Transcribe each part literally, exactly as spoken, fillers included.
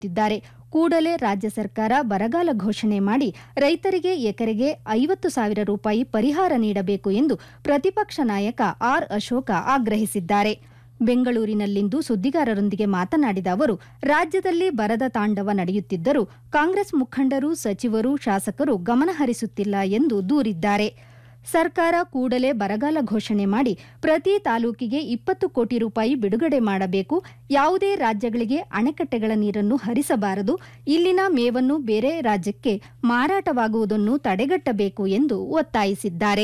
ನಡೆಯುತ್ತಿದ್ದಾರೆ. ಕೂಡಲೇ ರಾಜ್ಯ ಸರ್ಕಾರ ಬರಗಾಲ ಘೋಷಣೆ ಮಾಡಿ ರೈತರಿಗೆ ಎಕರೆಗೆ ಐವತ್ತು ಸಾವಿರ ರೂಪಾಯಿ ಪರಿಹಾರ ನೀಡಬೇಕು ಎಂದು ಪ್ರತಿಪಕ್ಷ ನಾಯಕ ಆರ್ ಅಶೋಕ ಆಗ್ರಹಿಸಿದ್ದಾರೆ. ಬೆಂಗಳೂರಿನಲ್ಲಿಂದು ಸುದ್ದಿಗಾರರೊಂದಿಗೆ ಮಾತನಾಡಿದ ಅವರು, ರಾಜ್ಯದಲ್ಲಿ ಬರದ ತಾಂಡವ ನಡೆಯುತ್ತಿದ್ದರೂ ಕಾಂಗ್ರೆಸ್ ಮುಖಂಡರು, ಸಚಿವರು, ಶಾಸಕರು ಗಮನಹರಿಸುತ್ತಿಲ್ಲ ಎಂದು ದೂರಿದ್ದಾರೆ. ಸರ್ಕಾರ ಕೂಡಲೇ ಬರಗಾಲ ಘೋಷಣೆ ಮಾಡಿ ಪ್ರತಿ ತಾಲೂಕಿಗೆ ಇಪ್ಪತ್ತು ಕೋಟಿ ರೂಪಾಯಿ ಬಿಡುಗಡೆ ಮಾಡಬೇಕು. ಯಾವುದೇ ರಾಜ್ಯಗಳಿಗೆ ಅಣೆಕಟ್ಟೆಗಳ ನೀರನ್ನು ಹರಿಸಬಾರದು. ಇಲ್ಲಿನ ಮೇವನ್ನು ಬೇರೆ ರಾಜ್ಯಕ್ಕೆ ಮಾರಾಟವಾಗುವುದನ್ನು ತಡೆಗಟ್ಟಬೇಕು ಎಂದು ಒತ್ತಾಯಿಸಿದ್ದಾರೆ.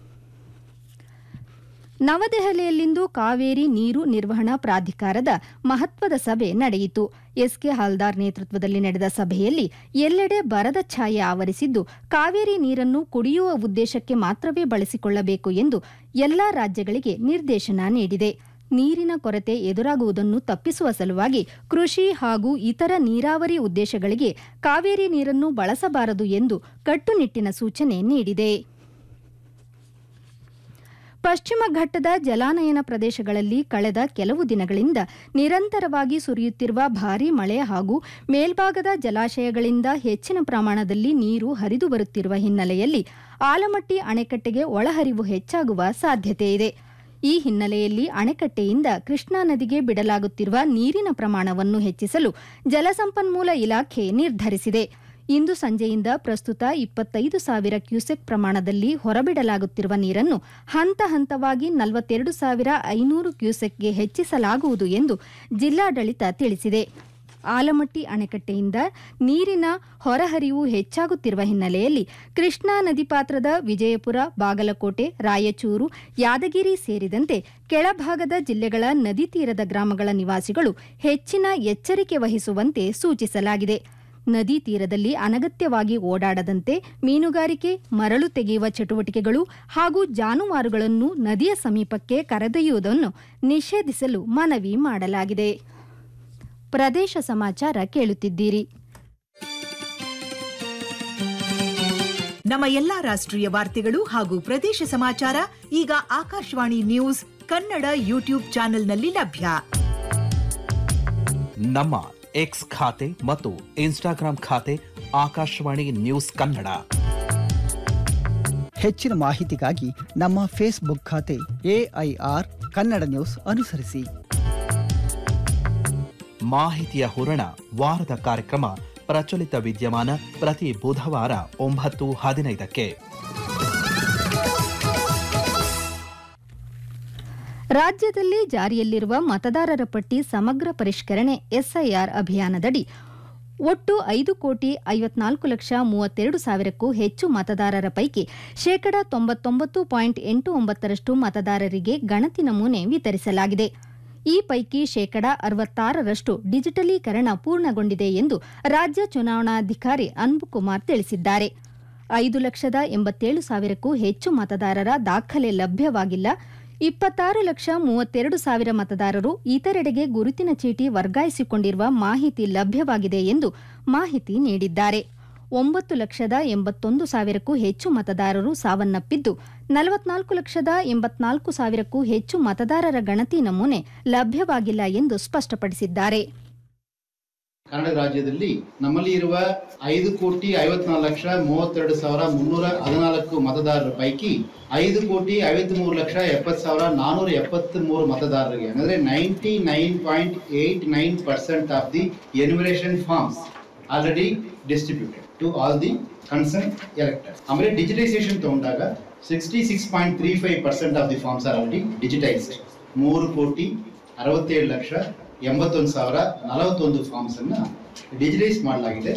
ನವದೆಹಲಿಯಲ್ಲಿಂದು ಕಾವೇರಿ ನೀರು ನಿರ್ವಹಣಾ ಪ್ರಾಧಿಕಾರದ ಮಹತ್ವದ ಸಭೆ ನಡೆಯಿತು. ಎಸ್ಕೆ ಹಾಲ್ದಾರ್ ನೇತೃತ್ವದಲ್ಲಿ ನಡೆದ ಸಭೆಯಲ್ಲಿ ಎಲ್ಲೆಡೆ ಬರದ ಛಾಯೆ ಆವರಿಸಿದ್ದು, ಕಾವೇರಿ ನೀರನ್ನು ಕುಡಿಯುವ ಉದ್ದೇಶಕ್ಕೆ ಮಾತ್ರವೇ ಬಳಸಿಕೊಳ್ಳಬೇಕು ಎಂದು ಎಲ್ಲಾ ರಾಜ್ಯಗಳಿಗೆ ನಿರ್ದೇಶನ ನೀಡಿದೆ. ನೀರಿನ ಕೊರತೆ ಎದುರಾಗುವುದನ್ನು ತಪ್ಪಿಸುವ ಸಲುವಾಗಿ ಕೃಷಿ ಹಾಗೂ ಇತರ ನೀರಾವರಿ ಉದ್ದೇಶಗಳಿಗೆ ಕಾವೇರಿ ನೀರನ್ನು ಬಳಸಬಾರದು ಎಂದು ಕಟ್ಟುನಿಟ್ಟಿನ ಸೂಚನೆ ನೀಡಿದೆ. ಪಶ್ಚಿಮ ಘಟ್ಟದ ಜಲಾನಯನ ಪ್ರದೇಶಗಳಲ್ಲಿ ಕಳೆದ ಕೆಲವು ದಿನಗಳಿಂದ ನಿರಂತರವಾಗಿ ಸುರಿಯುತ್ತಿರುವ ಭಾರೀ ಮಳೆ ಹಾಗೂ ಮೇಲ್ಭಾಗದ ಜಲಾಶಯಗಳಿಂದ ಹೆಚ್ಚಿನ ಪ್ರಮಾಣದಲ್ಲಿ ನೀರು ಹರಿದು ಬರುತ್ತಿರುವ ಹಿನ್ನೆಲೆಯಲ್ಲಿ ಆಲಮಟ್ಟಿ ಅಣೆಕಟ್ಟೆಗೆ ಒಳಹರಿವು ಹೆಚ್ಚಾಗುವ ಸಾಧ್ಯತೆಯಿದೆ. ಈ ಹಿನ್ನೆಲೆಯಲ್ಲಿ ಅಣೆಕಟ್ಟೆಯಿಂದ ಕೃಷ್ಣಾ ನದಿಗೆ ಬಿಡಲಾಗುತ್ತಿರುವ ನೀರಿನ ಪ್ರಮಾಣವನ್ನು ಹೆಚ್ಚಿಸಲು ಜಲಸಂಪನ್ಮೂಲ ಇಲಾಖೆ ನಿರ್ಧರಿಸಿದೆ. ಇಂದು ಸಂಜೆಯಿಂದ ಪ್ರಸ್ತುತ ಇಪ್ಪತ್ತೈದು ಸಾವಿರ ಕ್ಯೂಸೆಕ್ ಪ್ರಮಾಣದಲ್ಲಿ ಹೊರಬಿಡಲಾಗುತ್ತಿರುವ ನೀರನ್ನು ಹಂತ ಹಂತವಾಗಿ ನಲವತ್ತೆರಡು ಸಾವಿರ ಐನೂರು ಕ್ಯೂಸೆಕ್ಗೆ ಹೆಚ್ಚಿಸಲಾಗುವುದು ಎಂದು ಜಿಲ್ಲಾಡಳಿತ ತಿಳಿಸಿದೆ. ಆಲಮಟ್ಟಿ ಅಣೆಕಟ್ಟೆಯಿಂದ ನೀರಿನ ಹೊರಹರಿವು ಹೆಚ್ಚಾಗುತ್ತಿರುವ ಹಿನ್ನೆಲೆಯಲ್ಲಿ ಕೃಷ್ಣಾ ನದಿ ಪಾತ್ರದ ವಿಜಯಪುರ, ಬಾಗಲಕೋಟೆ, ರಾಯಚೂರು, ಯಾದಗಿರಿ ಸೇರಿದಂತೆ ಕೆಳಭಾಗದ ಜಿಲ್ಲೆಗಳ ನದಿ ತೀರದ ಗ್ರಾಮಗಳ ನಿವಾಸಿಗಳು ಹೆಚ್ಚಿನ ಎಚ್ಚರಿಕೆ ವಹಿಸುವಂತೆ ಸೂಚಿಸಲಾಗಿದೆ. ನದಿ ತೀರದಲ್ಲಿ ಅನಗತ್ಯವಾಗಿ ಓಡಾಡದಂತೆ ಮೀನುಗಾರಿಕೆ, ಮರಳು ತೆಗೆಯುವ ಚಟುವಟಿಕೆಗಳು ಹಾಗೂ ಜಾನುವಾರುಗಳನ್ನು ನದಿಯ ಸಮೀಪಕ್ಕೆ ಕರೆದೊಯ್ಯುವುದನ್ನು ನಿಷೇಧಿಸಲು ಮನವಿ ಮಾಡಲಾಗಿದೆ. ಪ್ರದೇಶ ಸಮಾಚಾರ ಕೇಳುತ್ತಿದ್ದೀರಿ. ನಮ್ಮ ಎಲ್ಲಾ ರಾಷ್ಟ್ರೀಯ ವಾರ್ತೆಗಳು ಹಾಗೂ ಪ್ರದೇಶ ಸಮಾಚಾರ ಈಗ ಆಕಾಶವಾಣಿ ನ್ಯೂಸ್ ಕನ್ನಡ ಯೂಟ್ಯೂಬ್ ಚಾನೆಲ್ನಲ್ಲಿ ಲಭ್ಯ. ನಮ್ಮ ಎಕ್ಸ್ ಖಾತೆ ಮತ್ತು ಇನ್ಸ್ಟಾಗ್ರಾಂ ಖಾತೆ ಆಕಾಶವಾಣಿ ನ್ಯೂಸ್ ಕನ್ನಡ. ಹೆಚ್ಚಿನ ಮಾಹಿತಿಗಾಗಿ ನಮ್ಮ ಫೇಸ್ಬುಕ್ ಖಾತೆ ಎಐಆರ್ ಕನ್ನಡ ನ್ಯೂಸ್ ಅನುಸರಿಸಿ. ಮಾಹಿತಿಯ ಹೂರಣ ವಾರದ ಕಾರ್ಯಕ್ರಮ ಪ್ರಚಲಿತ ವಿದ್ಯಮಾನ ಪ್ರತಿ ಬುಧವಾರ ಒಂಬತ್ತು ಹದಿನೈದಕ್ಕೆ. ರಾಜ್ಯದಲ್ಲಿ ಜಾರಿಯಲ್ಲಿರುವ ಮತದಾರರ ಪಟ್ಟಿ ಸಮಗ್ರ ಪರಿಷ್ಕರಣೆ ಎಸ್ಐಆರ್ ಅಭಿಯಾನದಡಿ ಒಟ್ಟು ಐದು ಕೋಟಿ ಐವತ್ನಾಲ್ಕು ಲಕ್ಷ ಮೂವತ್ತೆರಡು ಸಾವಿರಕ್ಕೂ ಹೆಚ್ಚು ಮತದಾರರ ಪೈಕಿ ಶೇಕಡಾ ತೊಂಬತ್ತೊಂಬತ್ತು ಪಾಯಿಂಟ್ ಎಂಟು ಒಂಬತ್ತರಷ್ಟು ಮತದಾರರಿಗೆ ಗಣತಿ ನಮೂನೆ ವಿತರಿಸಲಾಗಿದೆ. ಈ ಪೈಕಿ ಶೇಕಡಾ ಅರವತ್ತಾರರಷ್ಟು ಡಿಜಿಟಲೀಕರಣ ಪೂರ್ಣಗೊಂಡಿದೆ ಎಂದು ರಾಜ್ಯ ಚುನಾವಣಾಧಿಕಾರಿ ಅನ್ಬುಕುಮಾರ್ ತಿಳಿಸಿದ್ದಾರೆ. ಐದು ಲಕ್ಷದ ಎಂಬತ್ತೇಳು ಸಾವಿರಕ್ಕೂ ಹೆಚ್ಚು ಮತದಾರರ ದಾಖಲೆ ಲಭ್ಯವಾಗಿಲ್ಲ. ಇಪ್ಪತ್ತಾರು ಲಕ್ಷ ಮೂವತ್ತೆರಡು ಸಾವಿರ ಮತದಾರರು ಇತರೆಡೆಗೆ ಗುರುತಿನ ಚೀಟಿ ವರ್ಗಾಯಿಸಿಕೊಂಡಿರುವ ಮಾಹಿತಿ ಲಭ್ಯವಾಗಿದೆ ಎಂದು ಮಾಹಿತಿ ನೀಡಿದ್ದಾರೆ. ಒಂಬತ್ತು ಲಕ್ಷದ ಎಂಬತ್ತೊಂದು ಸಾವಿರಕ್ಕೂ ಹೆಚ್ಚು ಮತದಾರರು ಸಾವನ್ನಪ್ಪಿದ್ದು, ನಲವತ್ನಾಲ್ಕು ಲಕ್ಷದ ಎಂಬತ್ನಾಲ್ಕು ಸಾವಿರಕ್ಕೂ ಹೆಚ್ಚು ಮತದಾರರ ಗಣತಿ ನಮೂನೆ ಲಭ್ಯವಾಗಿಲ್ಲ ಎಂದು ಸ್ಪಷ್ಟಪಡಿಸಿದ್ದಾರೆ. ಕರ್ನಾಟಕ ರಾಜ್ಯದಲ್ಲಿ ನಮ್ಮಲ್ಲಿ ಇರುವ ಐದು ಕೋಟಿ ಐವತ್ನಾಲ್ಕು ಲಕ್ಷ ಮೂವತ್ತೆರಡು ಸಾವಿರ ಮುನ್ನೂರ ಹದಿನಾಲ್ಕು ಮತದಾರರ ಪೈಕಿ ಐದು ಕೋಟಿ ಐವತ್ತ್ ಮೂರು ಲಕ್ಷ ಎಪ್ಪತ್ತು ಸಾವಿರ ನಾನೂರ ಎಪ್ಪತ್ತ್ ಮೂರು ಮತದಾರರಿಗೆ ಅಂದರೆ ninety nine point eight nine percent of the enumeration forms already distributed to all the concern electors. ಆಮೇಲೆ ಡಿಜಿಟೈಸೇಷನ್ ತಗೊಂಡಾಗ sixty six point three five percent of the forms are already digitised. ಮೂರು ಕೋಟಿ ಅರವತ್ತೇಳು ಲಕ್ಷ ಎಂಬತ್ತೊಂದು ಸಾವಿರ ನಲವತ್ತೊಂದು ಫಾರ್ಮ್ಸ್ ಅನ್ನ digitise ಮಾಡಲಾಗಿದೆ.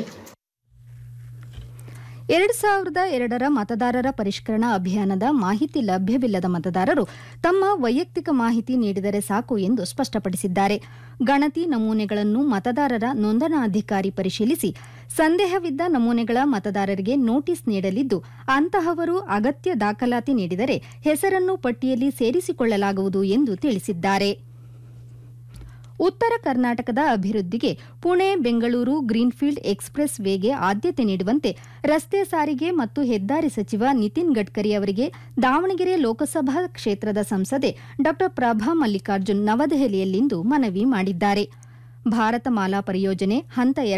ಎರಡು ಸಾವಿರದ ಎರಡರ ಮತದಾರರ ಪರಿಷ್ಕರಣಾ ಅಭಿಯಾನದ ಮಾಹಿತಿ ಲಭ್ಯವಿಲ್ಲದ ಮತದಾರರು ತಮ್ಮ ವೈಯಕ್ತಿಕ ಮಾಹಿತಿ ನೀಡಿದರೆ ಸಾಕು ಎಂದು ಸ್ಪಷ್ಟಪಡಿಸಿದ್ದಾರೆ. ಗಣತಿ ನಮೂನೆಗಳನ್ನು ಮತದಾರರ ನೋಂದಣಾಧಿಕಾರಿ ಪರಿಶೀಲಿಸಿ ಸಂದೇಹವಿದ್ದ ನಮೂನೆಗಳ ಮತದಾರರಿಗೆ ನೋಟಿಸ್ ನೀಡಲಿದ್ದು, ಅಂತಹವರು ಅಗತ್ಯ ದಾಖಲಾತಿ ನೀಡಿದರೆ ಹೆಸರನ್ನು ಪಟ್ಟಿಯಲ್ಲಿ ಸೇರಿಸಿಕೊಳ್ಳಲಾಗುವುದು ಎಂದು ತಿಳಿಸಿದ್ದಾರೆ. ಉತ್ತರ ಕರ್ನಾಟಕದ ಅಭಿವೃದ್ಧಿಗೆ ಪುಣೆ ಬೆಂಗಳೂರು ಗ್ರೀನ್ಫೀಲ್ಡ್ ಎಕ್ಸ್ಪ್ರೆಸ್ ವೇಗೆ ಆದ್ಯತೆ ನೀಡುವಂತೆ ರಸ್ತೆ ಸಾರಿಗೆ ಮತ್ತು ಹೆದ್ದಾರಿ ಸಚಿವ ನಿತಿನ್ ಗಡ್ಕರಿ ಅವರಿಗೆ ದಾವಣಗೆರೆ ಲೋಕಸಭಾ ಕ್ಷೇತ್ರದ ಸಂಸದೆ ಡಾ ಪ್ರಭಾ ಮಲ್ಲಿಕಾರ್ಜುನ್ ನವದೆಹಲಿಯಲ್ಲಿಂದು ಮನವಿ ಮಾಡಿದ್ದಾರೆ. ಭಾರತ ಮಾಲಾ ಪರಿಯೋಜನೆ ಹಂತ